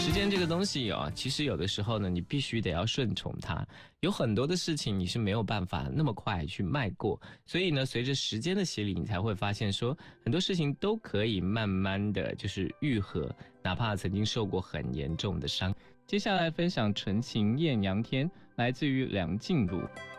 时间这个东西其实有的时候呢，你必须得要顺从它。有很多的事情你是没有办法那么快去迈过，所以呢，随着时间的洗礼，你才会发现说，很多事情都可以慢慢的就是愈合，哪怕曾经受过很严重的伤。接下来分享《纯情艳阳天》，来自于梁静茹。